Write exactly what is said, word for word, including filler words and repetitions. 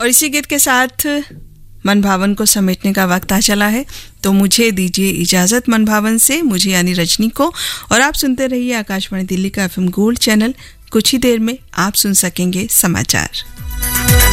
और इसी गीत के साथ मन भावन को समेटने का वक्त आ चला है, तो मुझे दीजिए इजाज़त मन भावन से, मुझे यानी रजनी को। और आप सुनते रहिए आकाशवाणी दिल्ली का एफएम गोल्ड चैनल। कुछ ही देर में आप सुन सकेंगे समाचार।